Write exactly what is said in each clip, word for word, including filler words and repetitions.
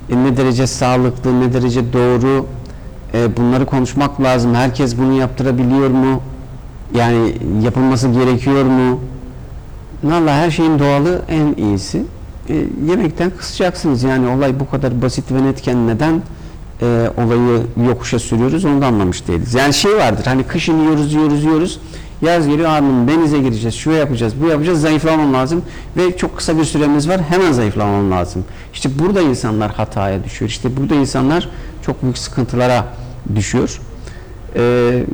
e, ne derece sağlıklı, ne derece doğru, e, bunları konuşmak lazım. Herkes bunu yaptırabiliyor mu? Yani yapılması gerekiyor mu? Vallahi her şeyin doğalı en iyisi. E, yemekten kısacaksınız. Yani olay bu kadar basit ve netken neden e, olayı yokuşa sürüyoruz onu da anlamış değiliz. Yani şey vardır, hani kışın yiyoruz yiyoruz yiyoruz. Yaz geliyor, abim denize gireceğiz, şu yapacağız, bu yapacağız, zayıflamam lazım ve çok kısa bir süremiz var, hemen zayıflamam lazım. İşte burada insanlar hataya düşüyor. İşte burada insanlar çok büyük sıkıntılara düşüyor. Ee,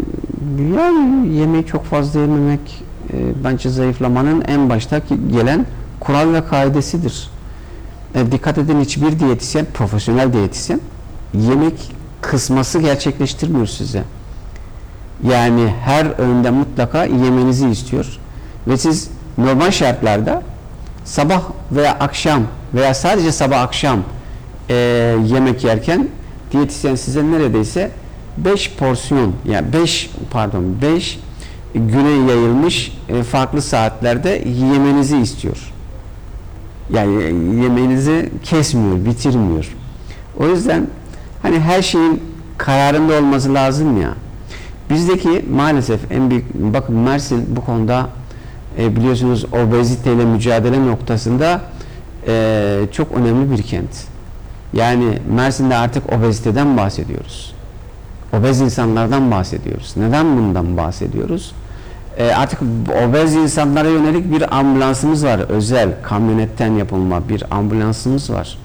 yani yemeği çok fazla yememek e, bence zayıflamanın en başta gelen kural ve kaidesidir. E, dikkat edin, hiçbir diyetisyen, profesyonel diyetisyen yemek kısması gerçekleştirmiyor size. Yani her öğünde mutlaka yemenizi istiyor ve siz normal şartlarda sabah veya akşam veya sadece sabah akşam e, yemek yerken diyetisyen size neredeyse beş porsiyon, yani beş pardon beş güne yayılmış e, farklı saatlerde yemenizi istiyor. Yani yemeğinizi kesmiyor, bitirmiyor. O yüzden hani her şeyin kararında olması lazım ya. Bizdeki maalesef en büyük, bakın Mersin bu konuda e, biliyorsunuz obeziteyle mücadele noktasında e, çok önemli bir kent. Yani Mersin'de artık obeziteden bahsediyoruz. Obez insanlardan bahsediyoruz. Neden bundan bahsediyoruz? E, artık obez insanlara yönelik bir ambulansımız var. Özel, kamyonetten yapılma bir ambulansımız var.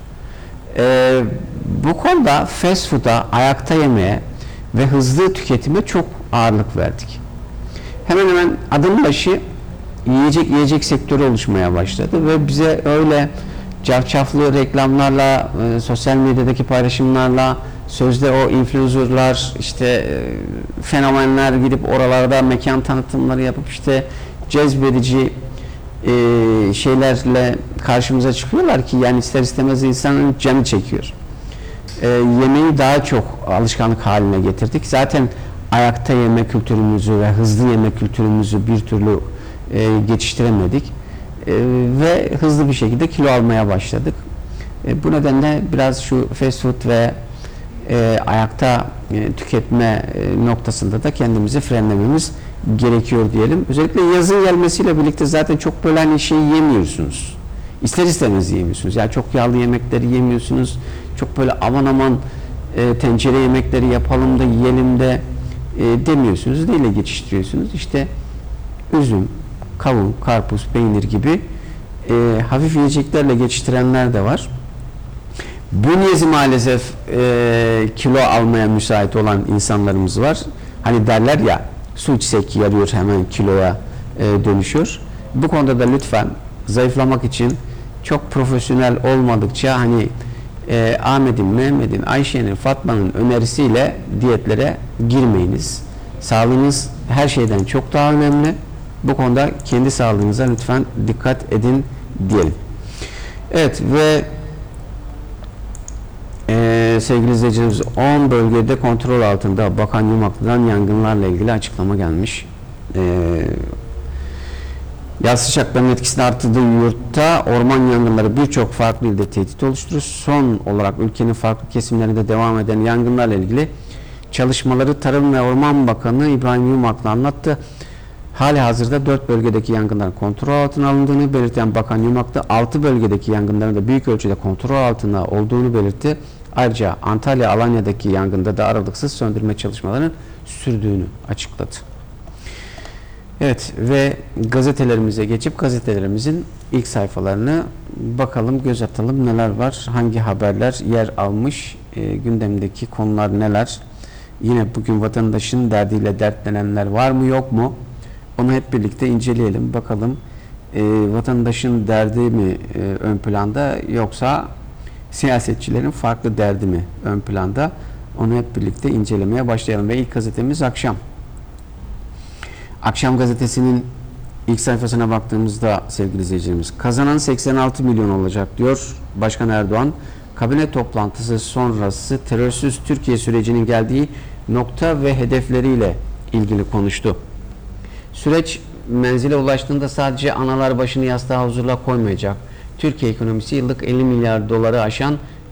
E, bu konuda fast food'a, ayakta yemeğe ve hızlı tüketime çok ağırlık verdik. Hemen hemen adım başı yiyecek yiyecek sektörü oluşmaya başladı ve bize öyle cafcaflı reklamlarla, e, sosyal medyadaki paylaşımlarla, sözde o influencerlar, işte e, fenomenler gidip oralarda mekan tanıtımları yapıp işte cezbedici e, şeylerle karşımıza çıkıyorlar ki yani ister istemez insanın canı çekiyor. E, yemeği daha çok alışkanlık haline getirdik. Zaten ayakta yeme kültürümüzü ve hızlı yeme kültürümüzü bir türlü e, geçiştiremedik. E, ve hızlı bir şekilde kilo almaya başladık. E, bu nedenle biraz şu fast food ve e, ayakta e, tüketme e, noktasında da kendimizi frenlememiz gerekiyor diyelim. Özellikle yazın gelmesiyle birlikte zaten çok böyle hani şey yemiyorsunuz. İster istemez yemiyorsunuz. Yani çok yağlı yemekleri yemiyorsunuz. Çok böyle aman aman e, tencere yemekleri yapalım da yiyelim de e, demiyorsunuz. Neyle geçiştiriyorsunuz? İşte üzüm, kavun, karpuz, peynir gibi e, hafif yiyeceklerle geçiştirenler de var. Bünyesi maalesef e, kilo almaya müsait olan insanlarımız var. Hani derler ya, su içsek yarıyor hemen kiloya e, dönüşüyor. Bu konuda da lütfen zayıflamak için çok profesyonel olmadıkça hani e, Ahmet'in, Mehmet'in, Ayşe'nin, Fatma'nın önerisiyle diyetlere girmeyiniz. Sağlığınız her şeyden çok daha önemli. Bu konuda kendi sağlığınıza lütfen dikkat edin diyelim. Evet ve e, sevgili izleyicilerimiz, on bölgede kontrol altında. Bakan Yumaklı'dan yangınlarla ilgili açıklama gelmiş. E, Yaz sıcaklarının etkisini arttırdığı yurtta orman yangınları birçok farklı ilde tehdit oluşturuyor. Son olarak ülkenin farklı kesimlerinde devam eden yangınlarla ilgili çalışmaları Tarım ve Orman Bakanı İbrahim Yumaklı anlattı. Hali hazırda dört bölgedeki yangınların kontrol altına alındığını belirten Bakan Yumaklı, altı bölgedeki yangınların da büyük ölçüde kontrol altında olduğunu belirtti. Ayrıca Antalya, Alanya'daki yangında da aralıksız söndürme çalışmalarının sürdüğünü açıkladı. Evet ve gazetelerimize geçip gazetelerimizin ilk sayfalarını bakalım, göz atalım neler var, hangi haberler yer almış, e, gündemdeki konular neler. Yine bugün vatandaşın derdiyle dertlenenler var mı yok mu? Onu hep birlikte inceleyelim. Bakalım e, vatandaşın derdi mi e, ön planda yoksa siyasetçilerin farklı derdi mi ön planda? Onu hep birlikte incelemeye başlayalım. Ve ilk gazetemiz Akşam. Akşam gazetesinin ilk sayfasına baktığımızda sevgili izleyicilerimiz, kazanan seksen altı milyon olacak diyor Başkan Erdoğan. Kabine toplantısı sonrası terörsüz Türkiye sürecinin geldiği nokta ve hedefleriyle ilgili konuştu. Süreç menzile ulaştığında sadece analar başını yastığa huzurla koymayacak. Türkiye ekonomisi yıllık elli milyar doları aşan